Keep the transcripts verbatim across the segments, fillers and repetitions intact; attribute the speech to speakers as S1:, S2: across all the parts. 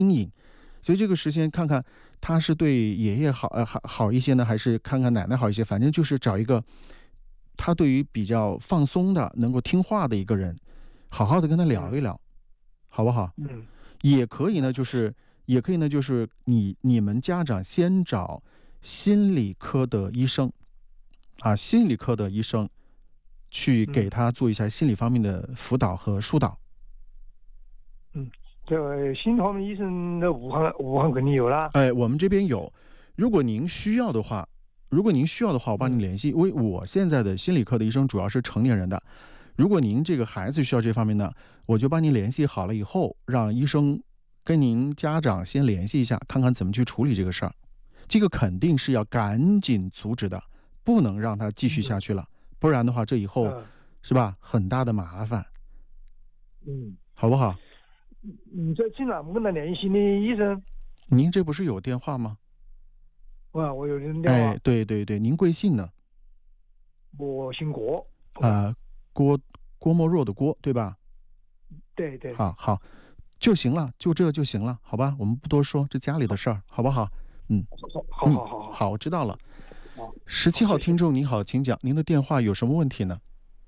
S1: 阴影。所以这个时间看看他是对爷爷好呃好好一些呢，还是看看奶奶好一些，反正就是找一个他对于比较放松的能够听话的一个人，好好的跟他聊一聊，好不好？
S2: 嗯，
S1: 也可以呢，就是也可以呢，就是你你们家长先找心理科的医生啊，心理科的医生去给他做一下心理方面的辅导和疏导。
S2: 嗯，这个心理方面医生的武汉武汉肯定有啦。
S1: 哎，我们这边有，如果您需要的话，如果您需要的话，我帮您联系，因为我现在的心理科的医生主要是成年人的。如果您这个孩子需要这方面呢，我就帮您联系好了以后，让医生跟您家长先联系一下，看看怎么去处理这个事儿。这个肯定是要赶紧阻止的，不能让他继续下去了，不然的话，这以后、
S2: 嗯、
S1: 是吧，很大的麻烦。
S2: 嗯，
S1: 好不好？
S2: 你这经常跟他联系的医生？
S1: 您这不是有电话吗？
S2: 啊，我有人电话。
S1: 哎，对对对，您贵姓呢？
S2: 我姓郭。
S1: 呃，郭郭沫若的郭，对吧？
S2: 对对。
S1: 好好就行了，就这就行了，好吧？我们不多说，这家里的事儿，好不好？嗯，
S2: 好好好好、
S1: 嗯、好，我知道了。十七号听众，你好，请讲，您的电话有什么问题呢？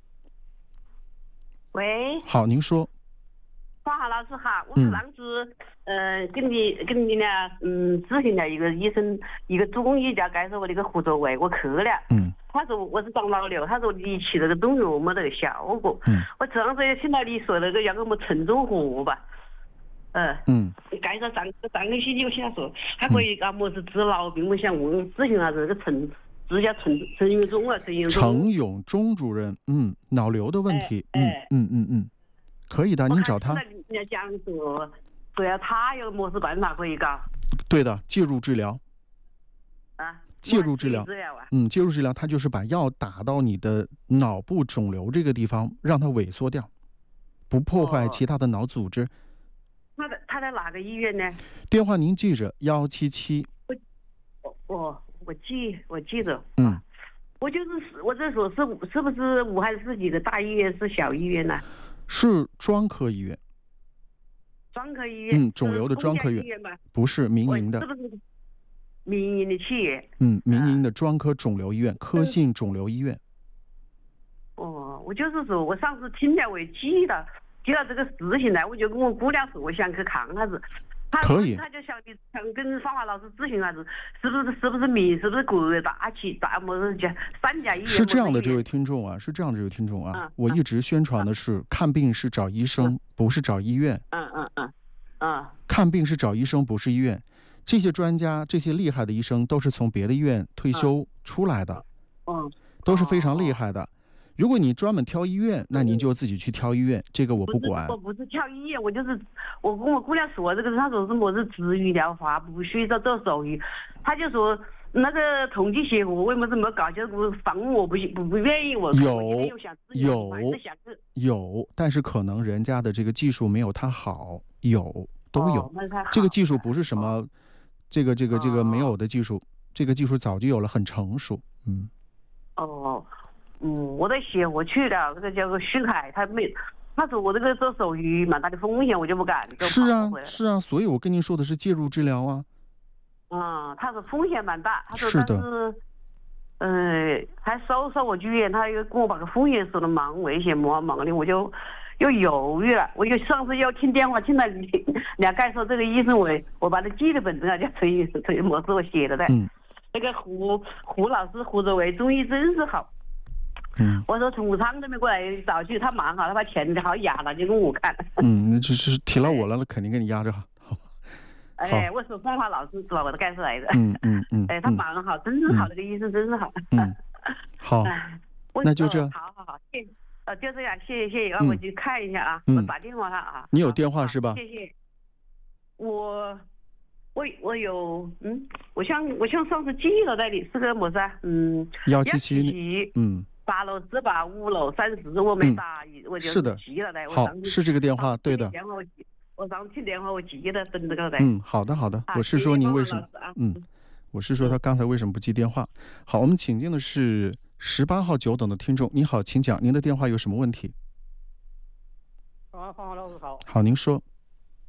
S3: 喂，
S1: 好，您说。
S3: 方浩老师好，我是当时、嗯、呃跟你跟你俩嗯咨询了一个医生，一个中医叫介绍我那个胡作为，我去了。
S1: 嗯。
S3: 他说我是长老瘤，他说你吃那个中药没得个效果。
S1: 嗯。
S3: 我上次也听到你说那个要给我们陈中和吧。呃、嗯。介绍上上个星期我听他说，他可以按摩是治痨病，我想问咨询下这个陈。是叫陈陈永忠啊，陈永忠。
S1: 陈永忠主任，嗯，脑瘤的问题，
S3: 哎、
S1: 嗯嗯嗯嗯，可以的，您找他。
S3: 人家讲说，说要他有么子办法可以搞？
S1: 对的，介入治疗。
S3: 啊，
S1: 介入治疗，
S3: 治疗啊，
S1: 嗯，介入治疗，他就是把药打到你的脑部肿瘤这个地方，让它萎缩掉，不破坏其他的脑组织。
S3: 哦、他在他在哪个医院呢？
S1: 电话您记着，幺七七。
S3: 我我。我记我记着，
S1: 嗯，
S3: 啊、我就是我在说是是不是武汉市几个大医院是小医院呢？
S1: 是专科医院。
S3: 专科医院，
S1: 嗯，肿瘤的专科医院，不是民营的。
S3: 是不是民营的企业？
S1: 嗯，民营的专科肿瘤医院，啊、科信肿瘤医院。
S3: 哦，我就是说我上次听了我也记了记了这个事情呢，我就跟我姑娘说我想去看下子。
S1: 可以，
S3: 他就想想跟方华老师咨询下子，是不是是不是民，是不是国大企大么子叫三家医院？
S1: 是这样的，这位听众啊，是这样的，这位听众啊，嗯、我一直宣传的是、嗯、看病是找医生，嗯、不是找医院。
S3: 嗯嗯嗯嗯。
S1: 看病是找医生，不是医院。这些专家，这些厉害的医生都是从别的医院退休出来的，
S3: 嗯，
S1: 都是非常厉害的。如果你专门挑医院，那您就自己去挑医院，这个我不管。
S3: 我不是挑医院，我就是我跟我姑娘说这个，她说是么子治愈疗法，不需要走手语。她就说那个统计协会为么子没搞，就是放我不不不愿意我。
S1: 有有有，但是可能人家的这个技术没有他好，有都有。
S3: 哦、
S1: 这个技术不是什么，哦、这个这个这个没有的技术，哦、这个技术早就有了，很成熟。嗯。
S3: 哦。嗯，我在协和去了，这个叫个徐凯，他没，他说我这个做手语蛮大的风险，我就不敢。
S1: 是啊，是啊，所以我跟您说的是介入治疗啊。
S3: 嗯，他说风险蛮大，他说
S1: 是的。
S3: 但是，呃，还收收我剧院，他又跟我把个风险说的蛮危险，蛮蛮的，我就又犹豫了。我就上次要听电话，听到你俩介绍这个医生，我我把他记了本子啊，叫陈陈么是我写的的。
S1: 嗯。
S3: 那个胡胡老师胡作为中医真是好。
S1: 嗯，
S3: 我说从武昌那边过来找去，他蛮好，他把钱好压了，就跟我看。
S1: 嗯，那就是提了我了，那肯定给你压着好。
S3: 哎，我说方华老师是吧？我都盖出来的。
S1: 嗯嗯嗯。
S3: 哎，他蛮好，真是好，那个医生真是好。
S1: 嗯。好。那就这。
S3: 好好好，谢，呃，就这样，谢谢谢谢，让我去看一下啊，我打电话他啊。
S1: 你有电话是吧？
S3: 谢谢。我我我有，嗯，我像我像上次记了那里是个么子啊？嗯。
S1: 幺七七。嗯。
S3: 八楼四八五楼三十，我没打，嗯、我就记了的。
S1: 好，是这个电话，对的。
S3: 电话我我上次听电话我记得等这个的。
S1: 嗯，好的好的，我是说您为什么？
S3: 啊、
S1: 嗯，我是说他刚才为什么不接电话？好，我们请进的是十八号久等的听众，你好，请讲，您的电话有什么问题？
S2: 啊，方老师好。
S1: 好，您说。
S2: 我我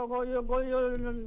S4: 我有我有